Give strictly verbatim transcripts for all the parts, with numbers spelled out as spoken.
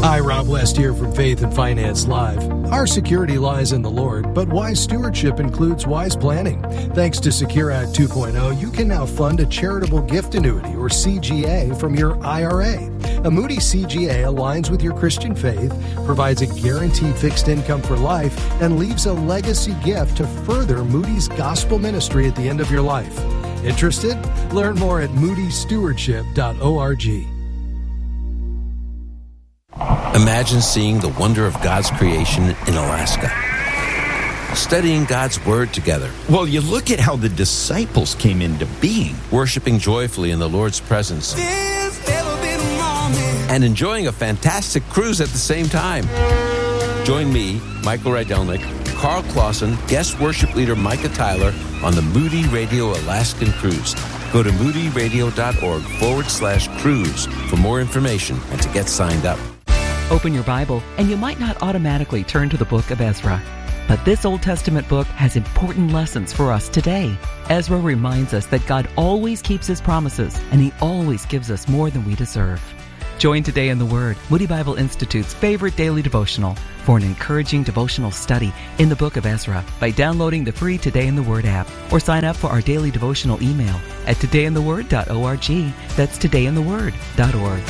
Hi, Rob West here from Faith and Finance Live. Our security lies in the Lord, but wise stewardship includes wise planning. Thanks to Secure Act two point oh, you can now fund a charitable gift annuity, or C G A, from your I R A. A Moody C G A aligns with your Christian faith, provides a guaranteed fixed income for life, and leaves a legacy gift to further Moody's gospel ministry at the end of your life. Interested? Learn more at moody stewardship dot org. Imagine seeing the wonder of God's creation in Alaska, studying God's Word together. Well, you look at how the disciples came into being. Worshiping joyfully in the Lord's presence. And enjoying a fantastic cruise at the same time. Join me, Michael Rydelnik, Carl Clausen, guest worship leader Micah Tyler on the Moody Radio Alaskan Cruise. Go to moody radio dot org forward slash cruise for more information and to get signed up. Open your Bible, and you might not automatically turn to the book of Ezra. But this Old Testament book has important lessons for us today. Ezra reminds us that God always keeps His promises, and He always gives us more than we deserve. Join Today in the Word, Moody Bible Institute's favorite daily devotional, for an encouraging devotional study in the book of Ezra by downloading the free Today in the Word app, or sign up for our daily devotional email at today in the word dot org. That's today in the word dot org.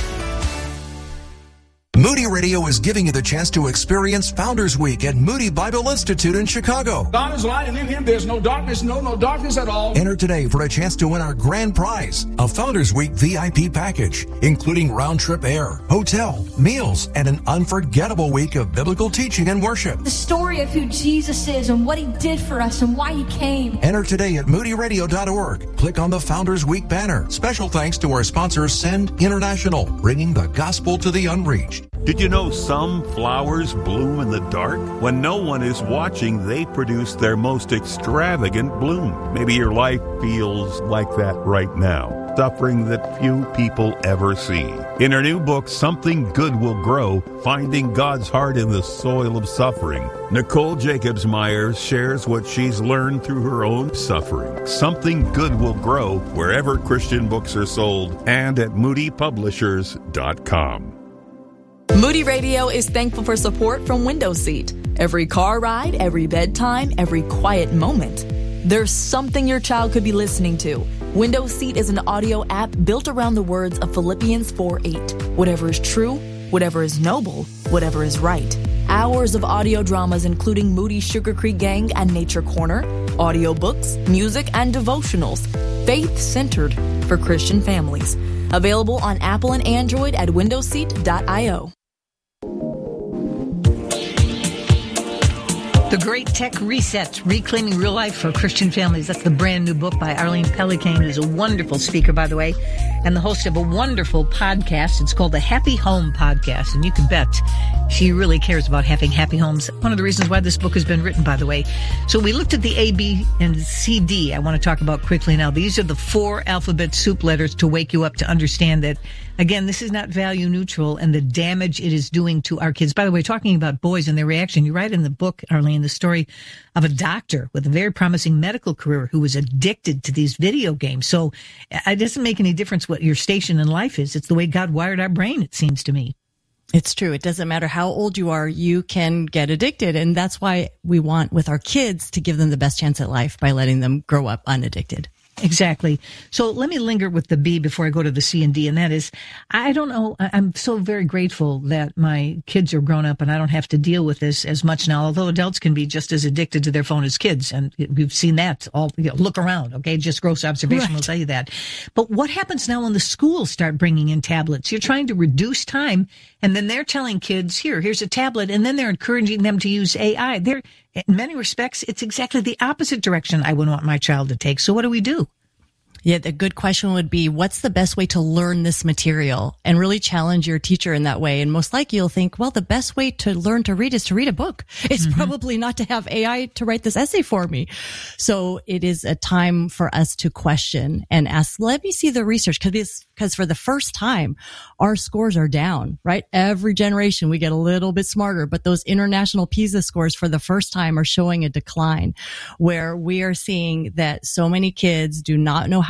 Moody Radio is giving you the chance to experience Founders Week at Moody Bible Institute in Chicago. God is light, and in Him there's no darkness, no, no darkness at all. Enter today for a chance to win our grand prize, a Founders Week V I P package, including round-trip air, hotel, meals, and an unforgettable week of biblical teaching and worship. The story of who Jesus is and what He did for us and why He came. Enter today at moody radio dot org. Click on the Founders Week banner. Special thanks to our sponsor, Send International, bringing the gospel to the unreached. Did you know some flowers bloom in the dark? When no one is watching, they produce their most extravagant bloom. Maybe your life feels like that right now, suffering that few people ever see. In her new book, Something Good Will Grow, Finding God's Heart in the Soil of Suffering, Nicole Jacobs-Myers shares what she's learned through her own suffering. Something Good Will Grow wherever Christian books are sold and at moody publishers dot com. Moody Radio is thankful for support from Window Seat. Every car ride, every bedtime, every quiet moment, there's something your child could be listening to. Window Seat is an audio app built around the words of Philippians four eight. Whatever is true, whatever is noble, whatever is right. Hours of audio dramas including Moody's Sugar Creek Gang and Nature Corner, audiobooks, music, and devotionals. Faith-centered for Christian families. Available on Apple and Android at window seat dot io. The Great Tech Reset, Reclaiming Real Life for Christian Families. That's the brand new book by Arlene Pellicane, who's a wonderful speaker, by the way, and the host of a wonderful podcast. It's called the Happy Home Podcast, and you can bet she really cares about having happy homes. One of the reasons why this book has been written, by the way. So we looked at the A, B, and C, D. I want to talk about quickly now. These are the four alphabet soup letters to wake you up to understand that, again, this is not value neutral and the damage it is doing to our kids. By the way, talking about boys and their reaction, you write in the book, Arlene, the story of a doctor with a very promising medical career who was addicted to these video games. So it doesn't make any difference what your station in life is. It's the way God wired our brain, it seems to me. It's true. It doesn't matter how old you are, you can get addicted. And that's why we want with our kids to give them the best chance at life by letting them grow up unaddicted. Exactly. So let me linger with the B before I go to the C and D. And that is, I don't know, I'm so very grateful that my kids are grown up and I don't have to deal with this as much now, although adults can be just as addicted to their phone as kids. And we've seen that all, you know, look around. Okay. Just gross observation will tell you that. But what happens now when the schools start bringing in tablets? You're trying to reduce time and then they're telling kids, here, here's a tablet. And then they're encouraging them to use A I. They're, in many respects, it's exactly the opposite direction I would want my child to take. So what do we do? Yeah, the good question would be, what's the best way to learn this material? And really challenge your teacher in that way. And most likely you'll think, well, the best way to learn to read is to read a book. It's mm-hmm. probably not to have A I to write this essay for me. So it is a time for us to question and ask, let me see the research. Because because for the first time, our scores are down, right? Every generation we get a little bit smarter, but those international PISA scores for the first time are showing a decline, where we are seeing that so many kids do not know how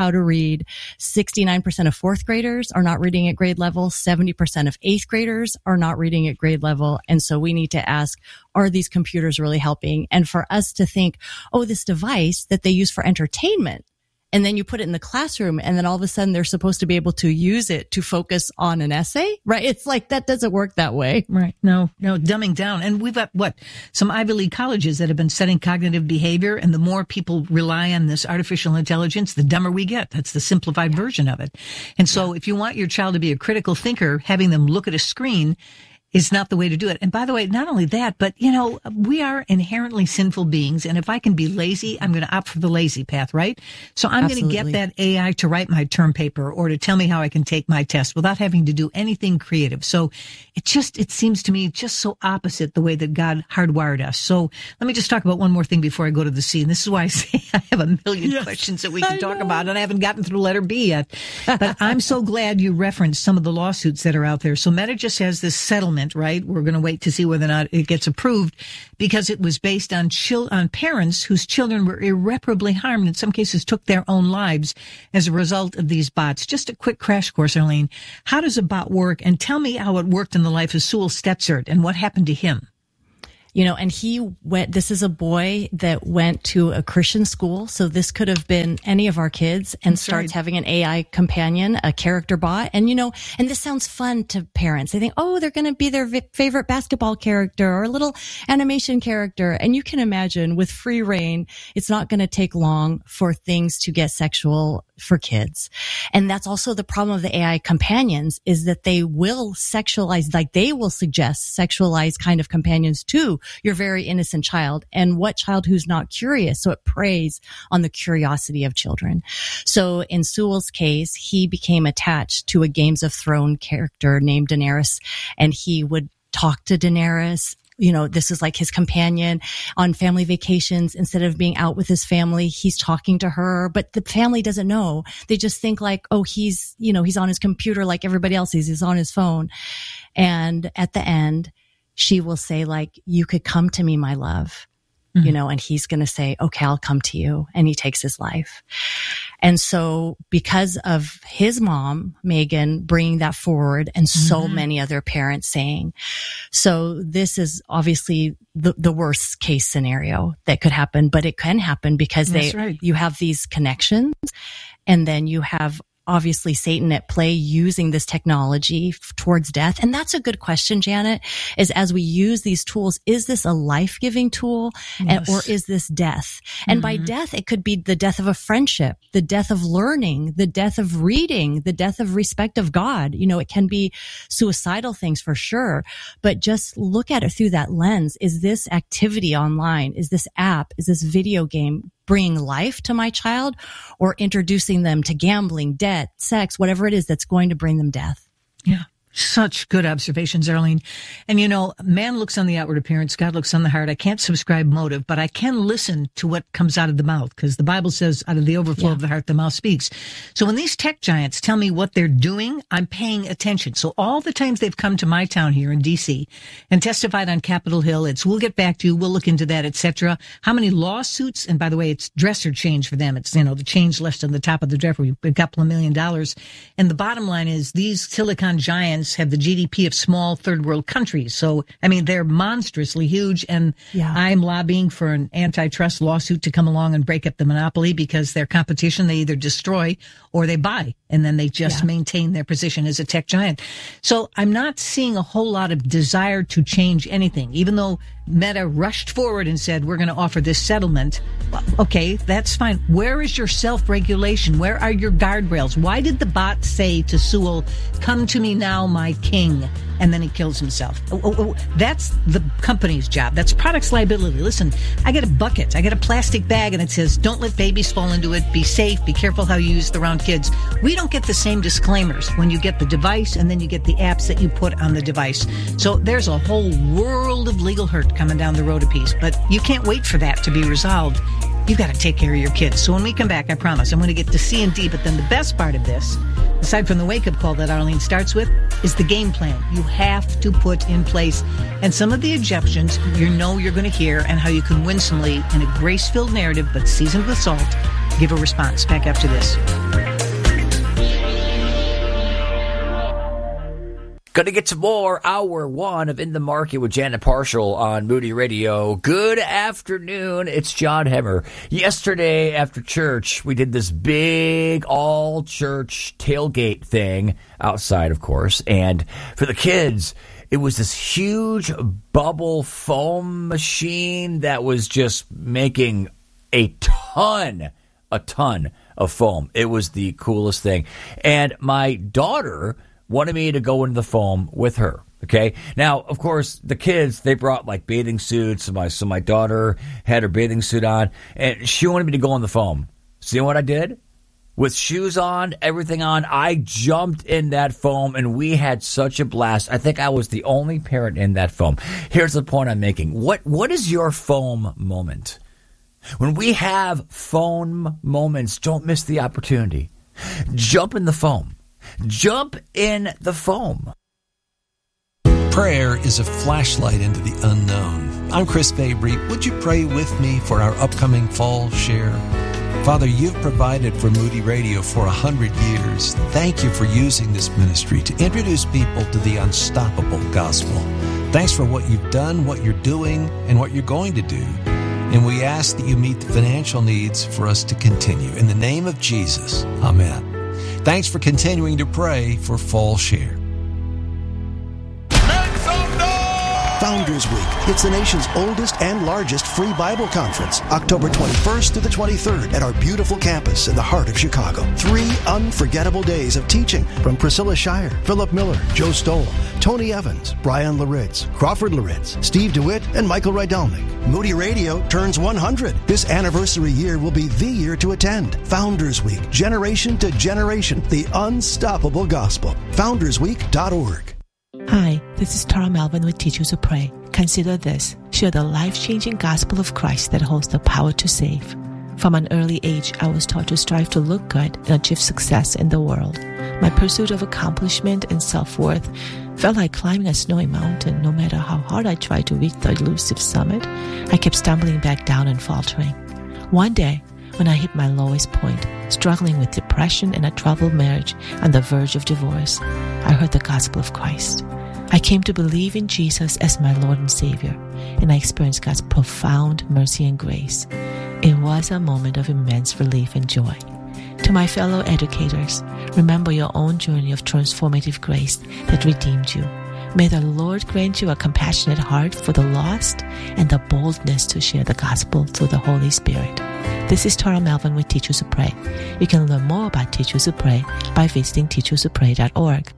how to read. sixty-nine percent of fourth graders are not reading at grade level. seventy percent of eighth graders are not reading at grade level. And so we need to ask, are these computers really helping? And for us to think, oh, this device that they use for entertainment, and then you put it in the classroom, and then all of a sudden they're supposed to be able to use it to focus on an essay, right? It's like, that doesn't work that way. Right. No, no, dumbing down. And we've got, what, some Ivy League colleges that have been studying cognitive behavior, and the more people rely on this artificial intelligence, the dumber we get. That's the simplified yeah. version of it. And so yeah. if you want your child to be a critical thinker, having them look at a screen is not the way to do it. And by the way, not only that, but, you know, we are inherently sinful beings. And if I can be lazy, I'm going to opt for the lazy path, right? So I'm going to get that A I to write my term paper or to tell me how I can take my test without having to do anything creative. So it just, it seems to me just so opposite the way that God hardwired us. So let me just talk about one more thing before I go to the C. And this is why I say I have a million yes, questions that we can I talk know. about, and I haven't gotten through letter B yet. But I'm so glad you referenced some of the lawsuits that are out there. So Meta just has this settlement, right? We're going to wait to see whether or not it gets approved, because it was based on chil- on parents whose children were irreparably harmed, in some cases took their own lives as a result of these bots. Just a quick crash course, Arlene. How does a bot work? And tell me how it worked in the life of Sewell Stetzert and what happened to him. You know, and he went, this is a boy that went to a Christian school. So this could have been any of our kids, and That's starts right. having an A I companion, a character bot. And, you know, and this sounds fun to parents. They think, oh, they're going to be their v- favorite basketball character or a little animation character. And you can imagine with free reign, it's not going to take long for things to get sexual for kids. And that's also the problem of the A I companions, is that they will sexualize, like they will suggest sexualized kind of companions to your very innocent child. And what child who's not curious? So it preys on the curiosity of children. So in Sewell's case, he became attached to a Games of Thrones character named Daenerys, and he would talk to Daenerys. You know, this is like his companion on family vacations. Instead of being out with his family, he's talking to her, but the family doesn't know. They just think like, oh, he's, you know, he's on his computer like everybody else is. He's on his phone. And at the end, she will say like, you could come to me, my love, mm-hmm. you know, and he's going to say, okay, I'll come to you. And he takes his life. And so because of his mom, Megan, bringing that forward, and mm-hmm. so many other parents saying, so this is obviously the, the worst case scenario that could happen, but it can happen because That's they, right. you have these connections, and then you have obviously Satan at play using this technology f- towards death. And that's a good question, Janet, is as we use these tools, is this a life-giving tool yes. and, or is this death? And mm-hmm. by death, it could be the death of a friendship, the death of learning, the death of reading, the death of respect of God. You know, it can be suicidal things for sure, but just look at it through that lens. Is this activity online? Is this app? Is this video game bringing life to my child, or introducing them to gambling, debt, sex, whatever it is that's going to bring them death? Yeah. Such good observations, Arlene. And you know, man looks on the outward appearance, God looks on the heart. I can't subscribe motive, but I can listen to what comes out of the mouth, because the Bible says out of the overflow yeah. of the heart, the mouth speaks. So when these tech giants tell me what they're doing, I'm paying attention. So all the times they've come to my town here in D C and testified on Capitol Hill, it's, we'll get back to you, we'll look into that, et cetera. How many lawsuits? And by the way, it's dresser change for them. It's, you know, the change left on the top of the dresser, a couple of million dollars. And the bottom line is these silicon giants have the G D P of small third world countries. So, I mean, they're monstrously huge. And yeah. I'm lobbying for an antitrust lawsuit to come along and break up the monopoly, because their competition, they either destroy or they buy, and then they just yeah. maintain their position as a tech giant. So I'm not seeing a whole lot of desire to change anything, even though Meta rushed forward and said, we're going to offer this settlement. Okay, that's fine. Where is your self-regulation? Where are your guardrails? Why did the bot say to Sewell, come to me now, my king? And then he kills himself. Oh, oh, oh, that's the company's job. That's products liability. Listen, I get a bucket. I get a plastic bag, and it says, don't let babies fall into it. Be safe. Be careful how you use it around kids. We don't get the same disclaimers when you get the device, and then you get the apps that you put on the device. So there's a whole world of legal hurt coming down the road a piece. But you can't wait for that to be resolved. You've got to take care of your kids. So when we come back, I promise, I'm going to get to C and D. But then the best part of this, aside from the wake-up call that Arlene starts with, is the game plan you have to put in place. And some of the objections you know you're going to hear, and how you can winsomely, in a grace-filled narrative but seasoned with salt, give a response. Back after this. Gonna get some more hour one of In the Market with Janet Parshall on Moody Radio. Good afternoon. It's John Hemmer. Yesterday after church, we did this big all-church tailgate thing outside, of course. And for the kids, it was this huge bubble foam machine that was just making a ton, a ton of foam. It was the coolest thing. And my daughter wanted me to go into the foam with her. Okay. Now, of course, the kids, they brought like bathing suits. So my, so my daughter had her bathing suit on and she wanted me to go in the foam. So you know what I did? With shoes on, everything on, I jumped in that foam and we had such a blast. I think I was the only parent in that foam. Here's the point I'm making. What, what is your foam moment? When we have foam moments, don't miss the opportunity. Jump in the foam. Jump in the foam. Prayer is a flashlight into the unknown. I'm Chris Fabry. Would you pray with me for our upcoming fall share? Father, you've provided for Moody Radio for a hundred years. Thank you for using this ministry to introduce people to the unstoppable gospel. Thanks for what you've done, what you're doing, and what you're going to do. And we ask that you meet the financial needs for us to continue. In the name of Jesus, amen. Thanks for continuing to pray for Fall Share. Founders Week. It's the nation's oldest and largest free Bible conference, October twenty-first through the twenty-third at our beautiful campus in the heart of Chicago. Three unforgettable days of teaching from Priscilla Shire, Philip Miller, Joe Stoll, Tony Evans, Brian Loritz, Crawford Loritz, Steve DeWitt, and Michael Rydelnik. Moody Radio turns one hundred. This anniversary year will be the year to attend. Founders Week, generation to generation, the unstoppable gospel. founders week dot org. Hi, this is Tara Melvin with Teachers Who Pray. Consider this. Share the life-changing gospel of Christ that holds the power to save. From an early age, I was taught to strive to look good and achieve success in the world. My pursuit of accomplishment and self-worth felt like climbing a snowy mountain. No matter how hard I tried to reach the elusive summit, I kept stumbling back down and faltering. One day, when I hit my lowest point, struggling with depression and a troubled marriage on the verge of divorce, I heard the gospel of Christ. I came to believe in Jesus as my Lord and Savior, and I experienced God's profound mercy and grace. It was a moment of immense relief and joy. To my fellow educators, remember your own journey of transformative grace that redeemed you. May the Lord grant you a compassionate heart for the lost and the boldness to share the gospel through the Holy Spirit. This is Tara Melvin with Teachers Who Pray. You can learn more about Teachers Who Pray by visiting teachers who pray dot org.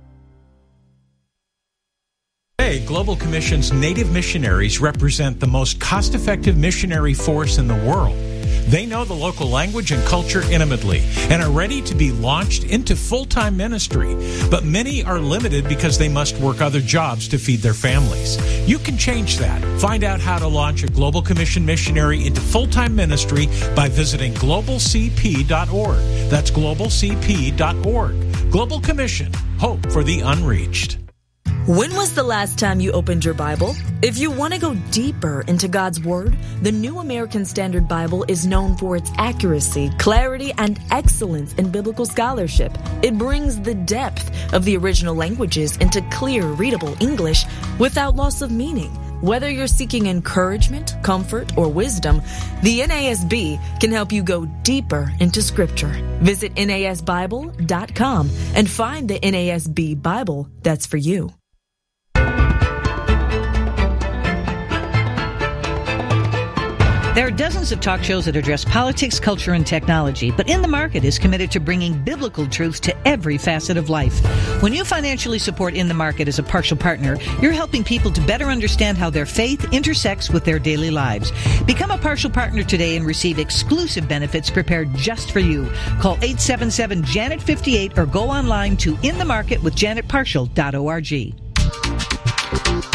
Today, Global Commission's Native missionaries represent the most cost-effective missionary force in the world. They know the local language and culture intimately and are ready to be launched into full-time ministry. But many are limited because they must work other jobs to feed their families. You can change that. Find out how to launch a Global Commission missionary into full-time ministry by visiting global c p dot org. That's global c p dot org. Global Commission. Hope for the unreached. When was the last time you opened your Bible? If you want to go deeper into God's Word, the New American Standard Bible is known for its accuracy, clarity, and excellence in biblical scholarship. It brings the depth of the original languages into clear, readable English without loss of meaning. Whether you're seeking encouragement, comfort, or wisdom, the N A S B can help you go deeper into Scripture. Visit N A S Bible dot com and find the N A S B Bible that's for you. There are dozens of talk shows that address politics, culture, and technology, but In the Market is committed to bringing biblical truth to every facet of life. When you financially support In the Market as a partial partner, you're helping people to better understand how their faith intersects with their daily lives. Become a partial partner today and receive exclusive benefits prepared just for you. Call eight seven seven, Janet fifty-eight or go online to in the market with janet partial dot org.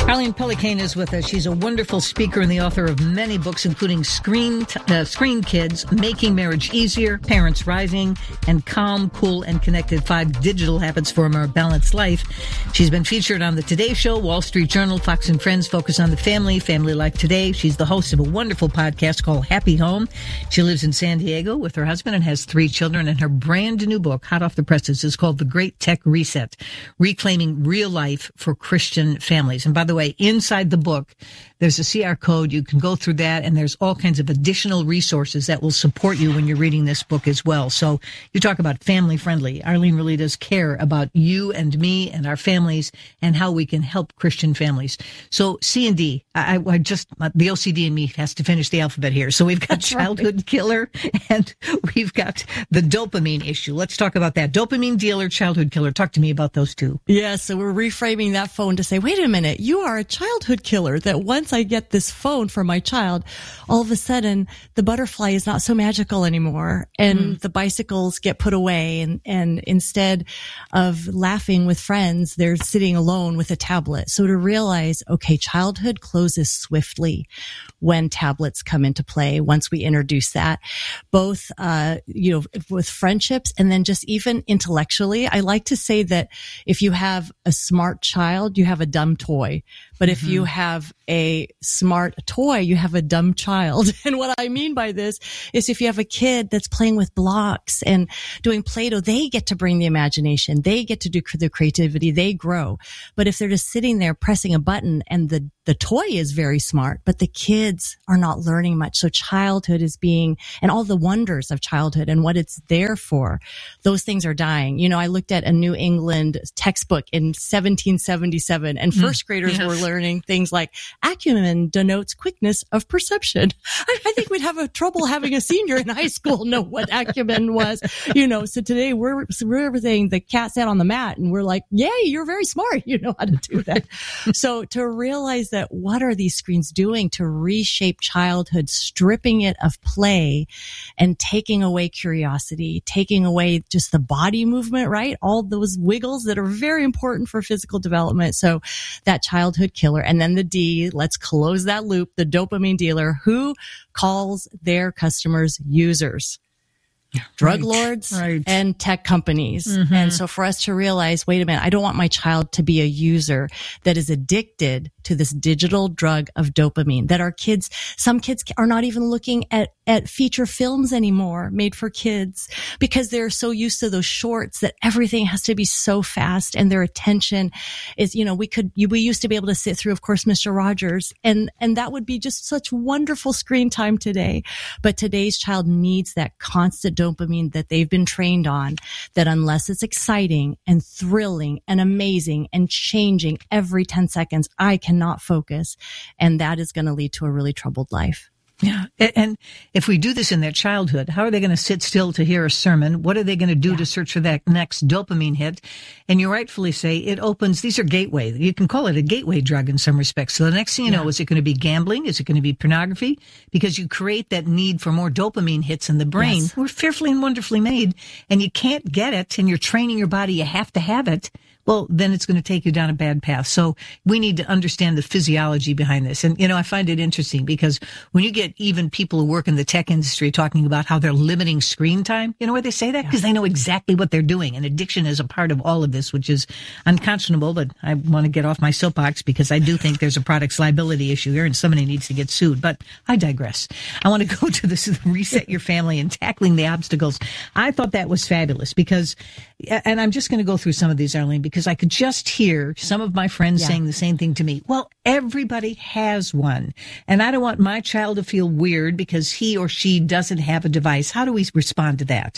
Arlene Pellicane is with us. She's a wonderful speaker and the author of many books, including Screen uh, Screen Kids, Making Marriage Easier, Parents Rising, and Calm, Cool, and Connected, Five Digital Habits for a More Balanced Life. She's been featured on the Today Show, Wall Street Journal, Fox and Friends, Focus on the Family, Family Life Today. She's the host of a wonderful podcast called Happy Home. She lives in San Diego with her husband and has three children, and her brand new book, hot off the presses, is called The Great Tech Reset, Reclaiming Real Life for Christian Families. And by the way, inside the book, there's a C R code. You can go through that, and there's all kinds of additional resources that will support you when you're reading this book as well. So you talk about family friendly. Arlene really does care about you and me and our families and how we can help Christian families. So C and D, I, I just, the O C D in me has to finish the alphabet here. So we've got That's childhood right. killer, and we've got the dopamine issue. Let's talk about that. Dopamine dealer, childhood killer. Talk to me about those two. Yeah, so we're reframing that phone to say, wait a minute, you are a childhood killer, that once I get this phone for my child, all of a sudden the butterfly is not so magical anymore, and mm. the bicycles get put away, and, and instead of laughing with friends, they're sitting alone with a tablet. So to realize, okay, childhood closes swiftly when tablets come into play, once we introduce that, both, uh, you know, with friendships and then just even intellectually. I like to say that if you have a smart child, you have a dumb toy. But if mm-hmm. you have a smart toy, you have a dumb child. And what I mean by this is if you have a kid that's playing with blocks and doing Play-Doh, they get to bring the imagination. They get to do the creativity. They grow. But if they're just sitting there pressing a button and the, the toy is very smart, but the kids are not learning much. So childhood is being, and all the wonders of childhood and what it's there for, those things are dying. You know, I looked at a New England textbook in seventeen seventy-seven, and first mm, graders yes. were learning things like acumen denotes quickness of perception. I, I think we'd have a trouble having a senior in high school know what acumen was, you know. So today we're, we're saying the cat sat on the mat, and we're like, yay, you're very smart. You know how to do that. So to realize that what are these screens doing to reshape childhood, stripping it of play and taking away curiosity, taking away just the body movement, right? All those wiggles that are very important for physical development. So that childhood killer. And then the D, let's close that loop, the dopamine dealer, who calls their customers users. Drug right, lords right. and tech companies. Mm-hmm. And so for us to realize, wait a minute, I don't want my child to be a user that is addicted to this digital drug of dopamine, that our kids, some kids are not even looking at, at feature films anymore made for kids because they're so used to those shorts that everything has to be so fast, and their attention is, you know, we could, we used to be able to sit through, of course, Mister Rogers, and, and that would be just such wonderful screen time today. But today's child needs that constant dopamine that they've been trained on, that unless it's exciting and thrilling and amazing and changing every ten seconds, I cannot focus. And that is going to lead to a really troubled life. Yeah. And if we do this in their childhood, how are they going to sit still to hear a sermon? What are they going to do yeah. to search for that next dopamine hit? And you rightfully say it opens, these are gateway. You can call it a gateway drug in some respects. So the next thing you yeah. know, is it going to be gambling? Is it going to be pornography? Because you create that need for more dopamine hits in the brain. Yes. We're fearfully and wonderfully made, and you can't get it, and you're training your body, you have to have it. Well, then it's going to take you down a bad path. So we need to understand the physiology behind this. And, you know, I find it interesting because when you get even people who work in the tech industry talking about how they're limiting screen time, you know why they say that? Because yeah. they know exactly what they're doing. And addiction is a part of all of this, which is unconscionable. But I want to get off my soapbox because I do think there's a products liability issue here and somebody needs to get sued. But I digress. I want to go to this reset your family and tackling the obstacles. I thought that was fabulous because, and I'm just going to go through some of these, Arlene, because Because I could just hear some of my friends yeah. saying the same thing to me. Well, everybody has one. And I don't want my child to feel weird because he or she doesn't have a device. How do we respond to that?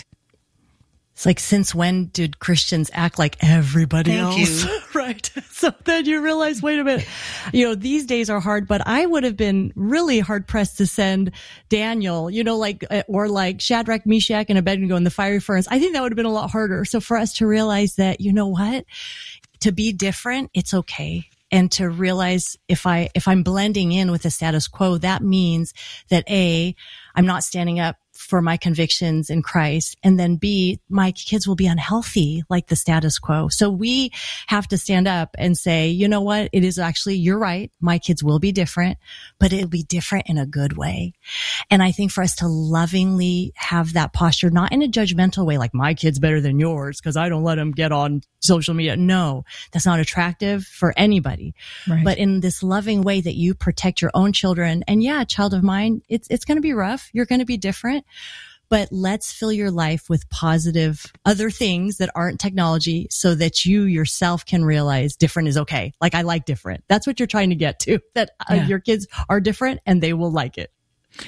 It's like, since when did Christians act like everybody Thank else? You. Right. So then you realize, wait a minute, you know, these days are hard, but I would have been really hard pressed to send Daniel, you know, like, or like Shadrach, Meshach, and Abednego in the fiery furnace. I think that would have been a lot harder. So for us to realize that, you know what, to be different, it's okay. And to realize if I, if I'm blending in with the status quo, that means that A, I'm not standing up for my convictions in Christ. And then B, my kids will be unhealthy like the status quo. So we have to stand up and say, you know what? It is actually, you're right. My kids will be different, but it'll be different in a good way. And I think for us to lovingly have that posture, not in a judgmental way, like my kid's better than yours because I don't let them get on social media. No, that's not attractive for anybody. Right. But in this loving way that you protect your own children. And yeah, child of mine, it's, it's going to be rough. You're going to be different, but let's fill your life with positive other things that aren't technology so that you yourself can realize different is okay. Like I like different. That's what you're trying to get to, that uh, yeah. your kids are different and they will like it.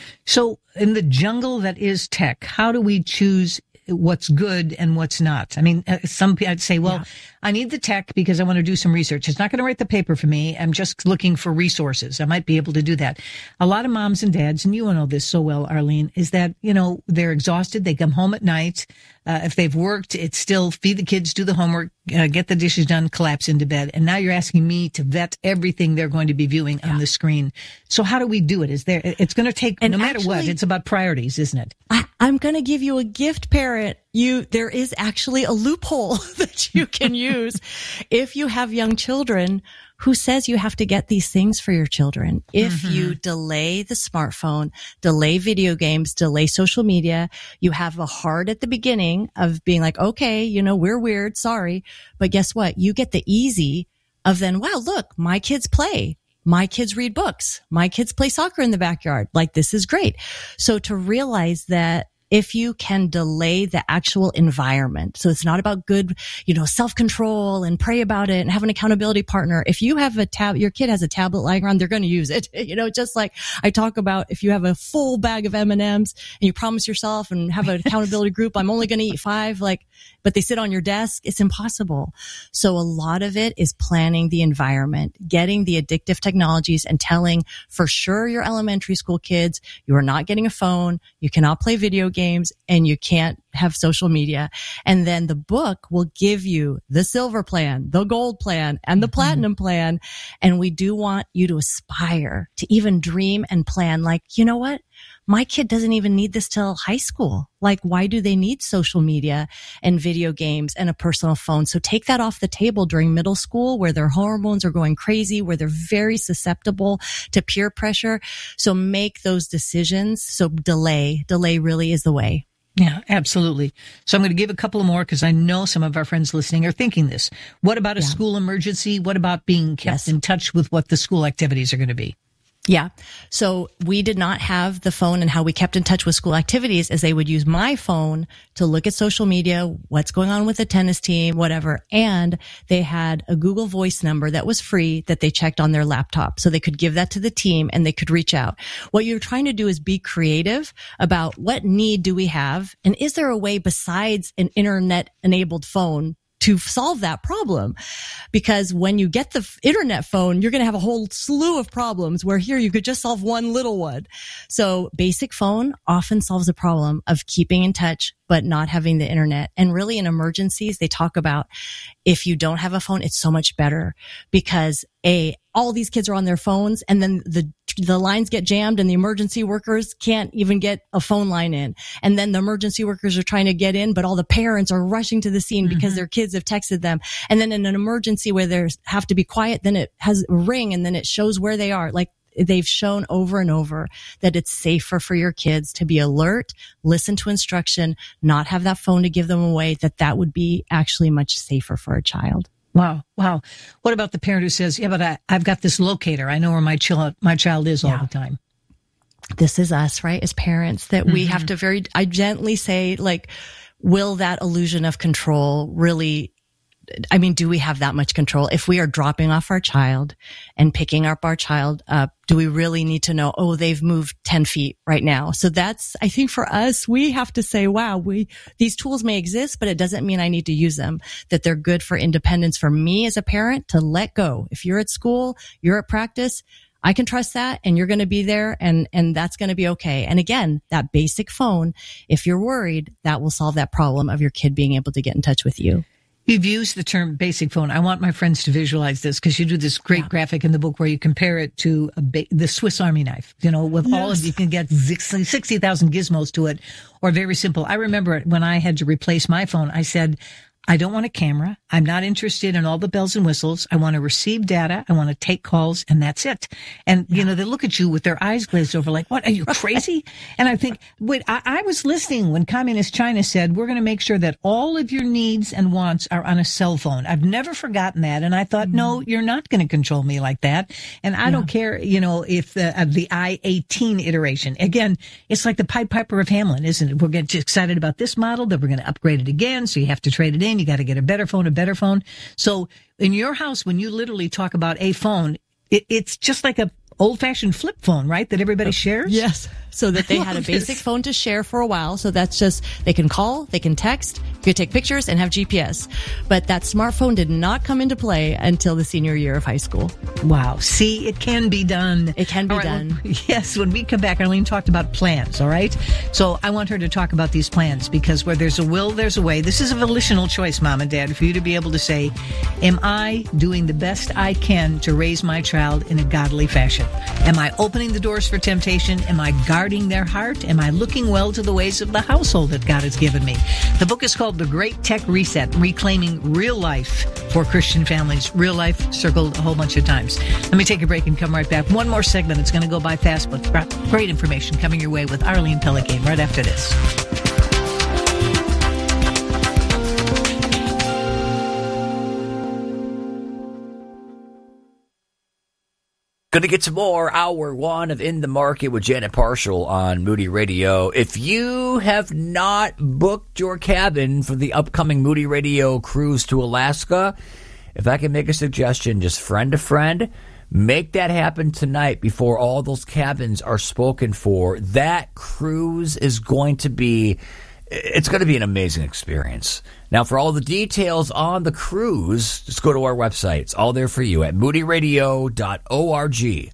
So in the jungle that is tech, how do we choose what's good and what's not? I mean, uh, some people I'd say, well, yeah. I need the tech because I want to do some research. It's not going to write the paper for me. I'm just looking for resources. I might be able to do that. A lot of moms and dads, and you know this so well, Arlene, is that, you know, they're exhausted. They come home at night. Uh, if they've worked, it's still feed the kids, do the homework, uh, get the dishes done, collapse into bed. And now you're asking me to vet everything they're going to be viewing yeah. on the screen. So how do we do it? Is there, it's going to take, and no matter actually, what, it's about priorities, isn't it? I, I'm going to give you a gift, parent. You, there is actually a loophole that you can use if you have young children. Who says you have to get these things for your children? If mm-hmm. you delay the smartphone, delay video games, delay social media, you have a heart at the beginning of being like, okay, you know, we're weird. Sorry. But guess what? You get the easy of then, wow, look, my kids play. My kids read books. My kids play soccer in the backyard. Like, this is great. So to realize that if you can delay the actual environment, so it's not about good, you know, self-control and pray about it and have an accountability partner. If you have a tab, your kid has a tablet lying around, they're going to use it. You know, just like I talk about, if you have a full bag of M and M's and you promise yourself and have an accountability group, I'm only going to eat five, like, but they sit on your desk, it's impossible. So a lot of it is planning the environment, getting the addictive technologies and telling for sure your elementary school kids, you are not getting a phone, you cannot play video games, games and you can't have social media. And then the book will give you the silver plan, the gold plan, and the mm-hmm. platinum plan. And we do want you to aspire to even dream and plan like, you know what? My kid doesn't even need this till high school. Like, why do they need social media and video games and a personal phone? So take that off the table during middle school where their hormones are going crazy, where they're very susceptible to peer pressure. So make those decisions. So delay, delay really is the way. Yeah, absolutely. So I'm going to give a couple more because I know some of our friends listening are thinking this. What about a yeah. school emergency? What about being kept yes. in touch with what the school activities are going to be? Yeah. So we did not have the phone, and how we kept in touch with school activities is they would use my phone to look at social media, what's going on with the tennis team, whatever. And they had a Google Voice number that was free that they checked on their laptop. So they could give that to the team and they could reach out. What you're trying to do is be creative about what need do we have? And is there a way besides an internet enabled phone to solve that problem? Because when you get the internet phone, you're going to have a whole slew of problems where here you could just solve one little one. So basic phone often solves the problem of keeping in touch, but not having the internet. And really in emergencies, they talk about if you don't have a phone, it's so much better because A, all these kids are on their phones and then the the lines get jammed and the emergency workers can't even get a phone line in. And then the emergency workers are trying to get in, but all the parents are rushing to the scene mm-hmm. because their kids have texted them. And then in an emergency where they have to be quiet, then it has a ring and then it shows where they are. Like they've shown over and over that it's safer for your kids to be alert, listen to instruction, not have that phone to give them away, that that would be actually much safer for a child. Wow. Wow. What about the parent who says, yeah, but I, I've got this locator. I know where my child, my child is all yeah. the time. This is us, right? As parents that mm-hmm. we have to very, I gently say, like, will that illusion of control really, I mean, do we have that much control? If we are dropping off our child and picking up our child up, do we really need to know, oh, they've moved ten feet right now? So that's, I think for us, we have to say, wow, we, these tools may exist, but it doesn't mean I need to use them, that they're good for independence for me as a parent to let go. If you're at school, you're at practice, I can trust that and you're going to be there and, and that's going to be okay. And again, that basic phone, if you're worried, that will solve that problem of your kid being able to get in touch with you. You've used the term basic phone. I want my friends to visualize this because you do this great yeah. graphic in the book where you compare it to a ba- the Swiss Army knife, you know, with yes. all of you can get sixty thousand gizmos to it, or very simple. I remember when I had to replace my phone, I said, I don't want a camera. I'm not interested in all the bells and whistles. I want to receive data. I want to take calls, and that's it. And, yeah. you know, they look at you with their eyes glazed over like, what, are you crazy? And I think, wait, I, I was listening when Communist China said, we're going to make sure that all of your needs and wants are on a cell phone. I've never forgotten that. And I thought, mm-hmm. no, you're not going to control me like that. And I yeah. don't care, you know, if the, uh, the I eighteen iteration, again, it's like the Pied Piper of Hamelin, isn't it? We're getting excited about this model, that we're going to upgrade it again. So you have to trade it in. You got to get a better phone, a better phone. So in your house, when you literally talk about a phone, it, it's just like a old-fashioned flip phone, right? That everybody shares? Yes. So that they had a basic phone to share for a while. So that's just, they can call, they can text, you can take pictures and have G P S. But that smartphone did not come into play until the senior year of high school. Wow. See, it can be done. It can be right, done. Well, yes. When we come back, Arlene talked about plans, all right? So I want her to talk about these plans because where there's a will, there's a way. This is a volitional choice, Mom and Dad, for you to be able to say, am I doing the best I can to raise my child in a godly fashion? Am I opening the doors for temptation? Am I guarding their heart? Am I looking well to the ways of the household that God has given me? The book is called The Great Tech Reset, Reclaiming Real Life for Christian Families. Real life circled a whole bunch of times. Let me take a break and come right back. One more segment. It's going to go by fast, but great information coming your way with Arlene Pellicane right after this. Going to get some more hour one of In the Market with Janet Parshall on Moody Radio. If you have not booked your cabin for the upcoming Moody Radio cruise to Alaska, if I can make a suggestion, just friend to friend, make that happen tonight before all those cabins are spoken for. That cruise is going to be, it's going to be an amazing experience. Now, for all the details on the cruise, just go to our website. It's all there for you at moody radio dot org.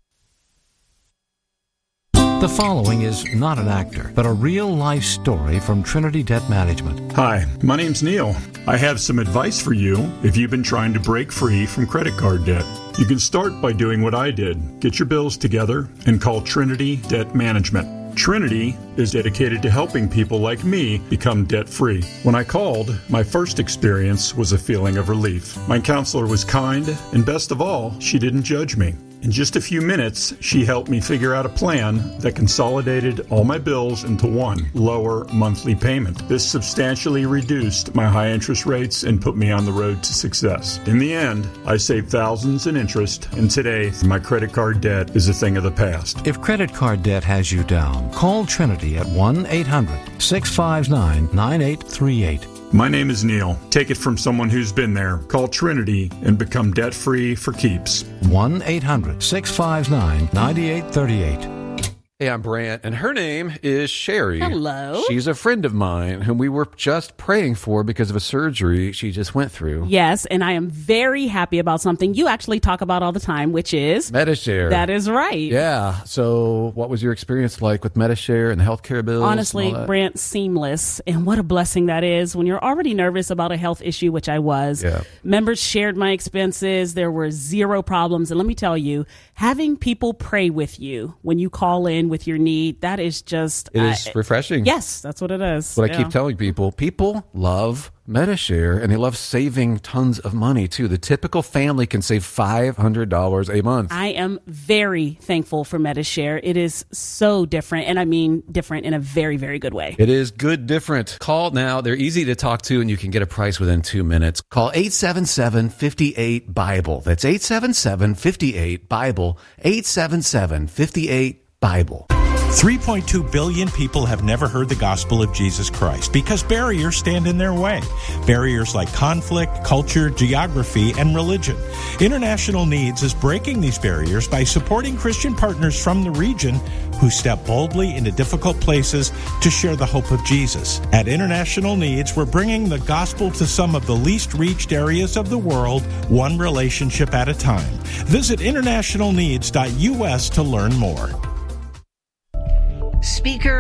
The following is not an actor, but a real-life story from Trinity Debt Management. Hi, my name's Neil. I have some advice for you if you've been trying to break free from credit card debt. You can start by doing what I did. Get your bills together and call Trinity Debt Management. Trinity is dedicated to helping people like me become debt-free. When I called, my first experience was a feeling of relief. My counselor was kind, and best of all, she didn't judge me. In just a few minutes, she helped me figure out a plan that consolidated all my bills into one lower monthly payment. This substantially reduced my high interest rates and put me on the road to success. In the end, I saved thousands in interest, and today, my credit card debt is a thing of the past. If credit card debt has you down, call Trinity at one eight hundred six five nine nine eight three eight. My name is Neil. Take it from someone who's been there. Call Trinity and become debt-free for keeps. one eight hundred six five nine nine eight three eight. Hey, I'm Brant, and her name is Sherry. Hello. She's a friend of mine whom we were just praying for because of a surgery she just went through. Yes, and I am very happy about something you actually talk about all the time, which is Medi-Share. That is right. Yeah. So what was your experience like with Medi-Share and the healthcare bills? Honestly, Brant, seamless. And what a blessing that is when you're already nervous about a health issue, which I was. Yeah. Members shared my expenses. There were zero problems. And let me tell you, having people pray with you when you call in with your need, that is just... It is uh, refreshing. Yes, that's what it is. What yeah. I keep telling people, people love Medi-Share, and they love saving tons of money, too. The typical family can save five hundred dollars a month. I am very thankful for Medi-Share. It is so different, and I mean different in a very, very good way. It is good different. Call now. They're easy to talk to, and you can get a price within two minutes. Call eight seven seven, five eight, BIBLE. That's eight seven seven, five eight, BIBLE. eight seven seven, five eight, BIBLE. three point two billion people have never heard the gospel of Jesus Christ because barriers stand in their way. Barriers like conflict, culture, geography, and religion. International Needs is breaking these barriers by supporting Christian partners from the region who step boldly into difficult places to share the hope of Jesus. At International Needs, we're bringing the gospel to some of the least reached areas of the world, one relationship at a time. Visit international needs dot U S to learn more. Speaker,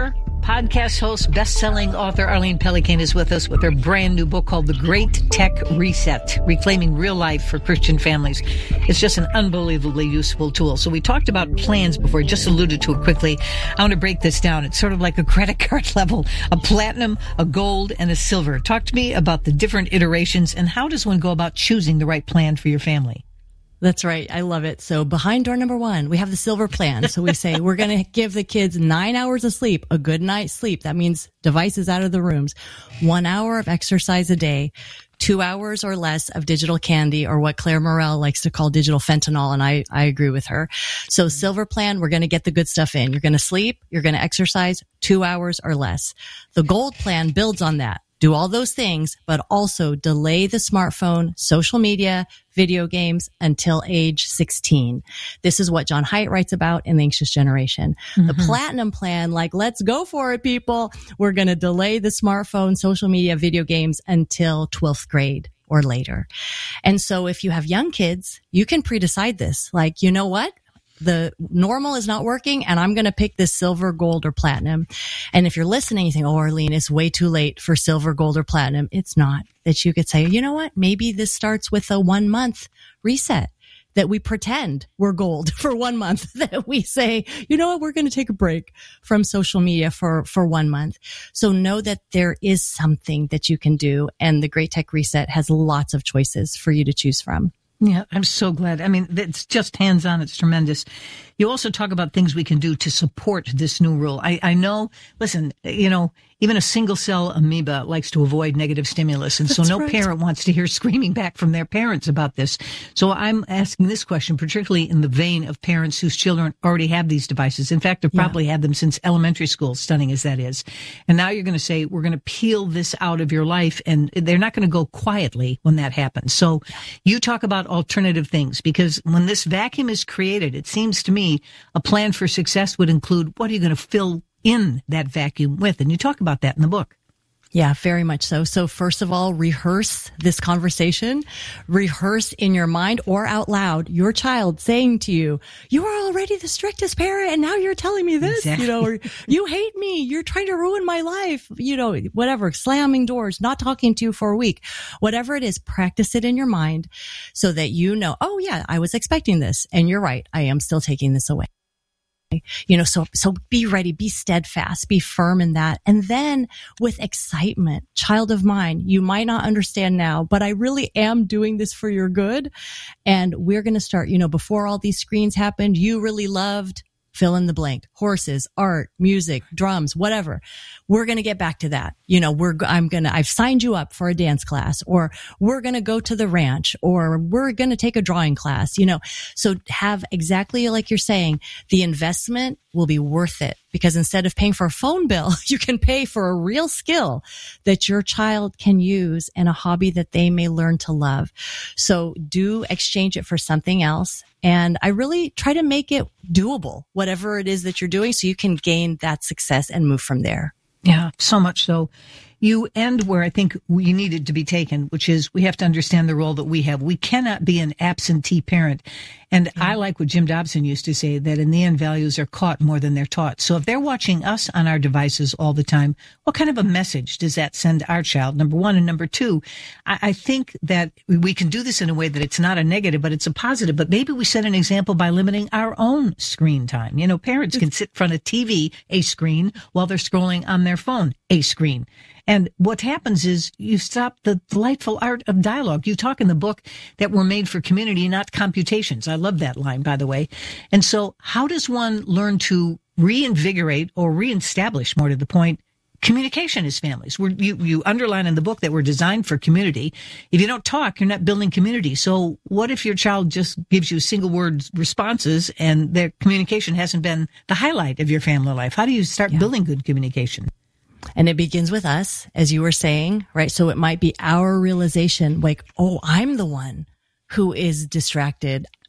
podcast host, best-selling author Arlene Pellicane is with us with her brand new book called The Great Tech Reset, Reclaiming Real Life for Christian Families. It's just an unbelievably useful tool. So we talked about plans before, just alluded to it quickly. I want to break this down. It's sort of like a credit card level, a platinum, a gold, and a silver. Talk to me about the different iterations and how does one go about choosing the right plan for your family? That's right. I love it. So behind door number one, we have the silver plan. So we say we're going to give the kids nine hours of sleep, a good night's sleep. That means devices out of the rooms, one hour of exercise a day, two hours or less of digital candy, or what Claire Morrell likes to call digital fentanyl. And I, I agree with her. So silver plan, we're going to get the good stuff in. You're going to sleep. You're going to exercise two hours or less. The gold plan builds on that. Do all those things, but also delay the smartphone, social media, video games until age sixteen. This is what John Haidt writes about in The Anxious Generation. Mm-hmm. The platinum plan, like, let's go for it, people. We're going to delay the smartphone, social media, video games until twelfth grade or later. And so if you have young kids, you can pre-decide this. Like, you know what? The normal is not working and I'm going to pick this silver, gold, or platinum. And if you're listening, you think, oh, Arlene, it's way too late for silver, gold, or platinum. It's not. That you could say, you know what? Maybe this starts with a one month reset, that we pretend we're gold for one month, that we say, you know what? We're going to take a break from social media for, for one month. So know that there is something that you can do. And the Great Tech Reset has lots of choices for you to choose from. Yeah, I'm so glad. I mean, it's just hands-on. It's tremendous. You also talk about things we can do to support this new rule. I, I know, listen, you know, even a single-cell amoeba likes to avoid negative stimulus. And so That's no right. parent wants to hear screaming back from their parents about this. So I'm asking this question, particularly in the vein of parents whose children already have these devices. In fact, they've Yeah. probably had them since elementary school, stunning as that is. And now you're going to say, we're going to peel this out of your life. And they're not going to go quietly when that happens. So you talk about alternative things, because when this vacuum is created, it seems to me a plan for success would include, what are you going to fill in that vacuum with? And you talk about that in the book. Yeah, very much so. So first of all, rehearse this conversation. Rehearse in your mind or out loud your child saying to you, you are already the strictest parent and now you're telling me this, Exactly. you know, or you hate me. You're trying to ruin my life. You know, whatever, slamming doors, not talking to you for a week, whatever it is, practice it in your mind so that you know, oh yeah, I was expecting this. And you're right. I am still taking this away. You know, so, so be ready, be steadfast, be firm in that. And then with excitement, child of mine, you might not understand now, but I really am doing this for your good. And we're going to start, you know, before all these screens happened, you really loved fill in the blank, horses, art, music, drums, whatever. We're going to get back to that. You know, we're, I'm going to, I've signed you up for a dance class, or we're going to go to the ranch, or we're going to take a drawing class, you know. So have exactly like you're saying, the investment will be worth it, because instead of paying for a phone bill, you can pay for a real skill that your child can use and a hobby that they may learn to love. So do exchange it for something else. And I really try to make it doable, whatever it is that you're doing, so you can gain that success and move from there. Yeah, so much so. You end where I think we needed to be taken, which is we have to understand the role that we have. We cannot be an absentee parent. And I like what Jim Dobson used to say, that in the end, values are caught more than they're taught. So if they're watching us on our devices all the time, what kind of a message does that send our child? Number one. And number two, I, I think that we can do this in a way that it's not a negative, but it's a positive. But maybe we set an example by limiting our own screen time. You know, parents can sit in front of T V, a screen, while they're scrolling on their phone, a screen. And what happens is you stop the delightful art of dialogue. You talk in the book that we're made for community, not computations. I love that line, by the way. And so how does one learn to reinvigorate or reestablish, more to the point, communication as families? We're, you, you underline in the book that we're designed for community. If you don't talk, you're not building community. So what if your child just gives you single word responses and their communication hasn't been the highlight of your family life? How do you start yeah. building good communication? And it begins with us, as you were saying, right? So it might be our realization, like, oh, I'm the one who is distracted.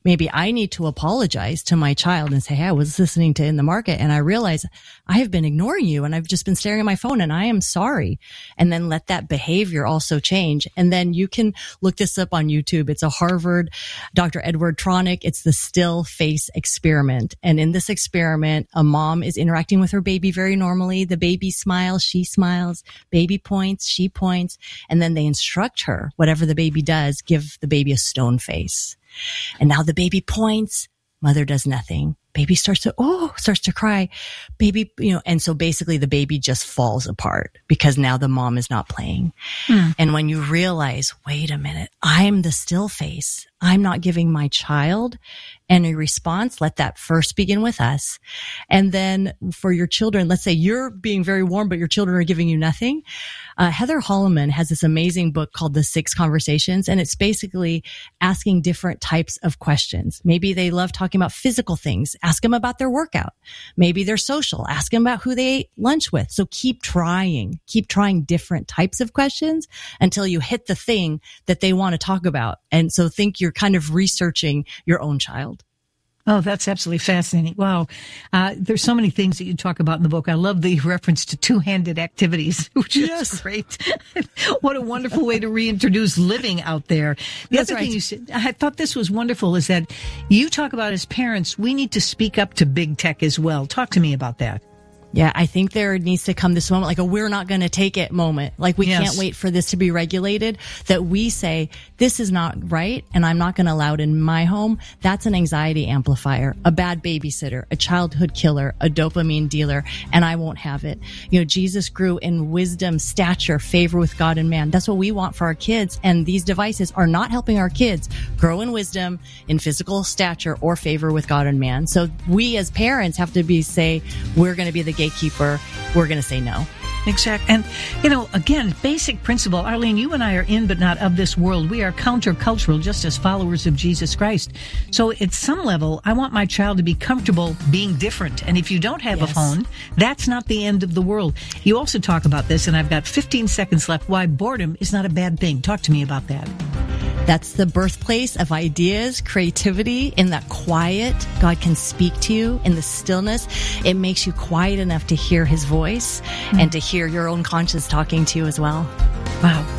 maybe I need to apologize to my child and say, hey, I was listening to In the Market and I realize I have been ignoring you and I've just been staring at my phone and I am sorry. And then let that behavior also change. And then you can look this up on YouTube. It's a Harvard, Doctor Edward Tronick. It's the still face experiment. And in this experiment, a mom is interacting with her baby very normally. The baby smiles, she smiles, baby points, she points, and then they instruct her, whatever the baby does, give the baby a stone face. And now the baby points, mother does nothing. Baby starts to, oh, starts to cry. Baby, you know, and so basically the baby just falls apart because now the mom is not playing. Hmm. And when you realize, wait a minute, I'm the still face. I'm not giving my child any response. Let that first begin with us. And then for your children, let's say you're being very warm, but your children are giving you nothing. Uh, Heather Holleman has this amazing book called The Six Conversations, and it's basically asking different types of questions. Maybe they love talking about physical things. Ask them about their workout. Maybe they're social. Ask them about who they ate lunch with. So keep trying. Keep trying different types of questions until you hit the thing that they want to talk about. And so think you're kind of researching your own child. Oh, that's absolutely fascinating. Wow. Uh, there's so many things that you talk about in the book. I love the reference to two-handed activities, which yes. is great. What a wonderful way to reintroduce living out there. The that's other right. thing you said, I thought this was wonderful, is that you talk about as parents, we need to speak up to big tech as well. Talk to me about that. Yeah, I think there needs to come this moment, like a we're not going to take it moment. Like we yes. can't wait for this to be regulated, that we say, this is not right and I'm not going to allow it in my home. That's an anxiety amplifier, a bad babysitter, a childhood killer, a dopamine dealer, and I won't have it. You know, Jesus grew in wisdom, stature, favor with God and man. That's what we want for our kids. And these devices are not helping our kids grow in wisdom, in physical stature, or favor with God and man. So we as parents have to be say, we're going to be the gatekeeper, we're going to say no. Exactly. And, you know, again, basic principle. Arlene, you and I are in but not of this world. We are countercultural just as followers of Jesus Christ. So at some level, I want my child to be comfortable being different. And if you don't have yes. a phone, that's not the end of the world. You also talk about this, and I've got fifteen seconds left, why boredom is not a bad thing. Talk to me about that. That's the birthplace of ideas, creativity. In that quiet, God can speak to you. In the stillness, it makes you quiet enough to hear his voice mm. and to hear your own conscience talking to you as well. Wow.